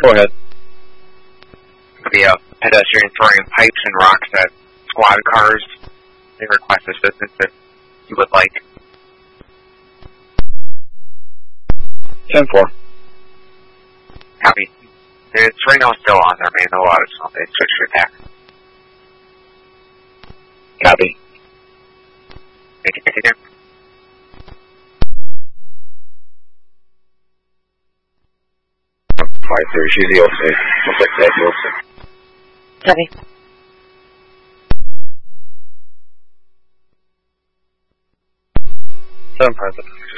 Go ahead. The pedestrian throwing pipes and rocks at squad cars. They request assistance if you would like. 10-4. Copy. It's right now still on their main load, so they switch to attack. Copy. Thank you, continue. Fire 3, she's EOC. Looks like that's EOC. Copy. Seven, 5,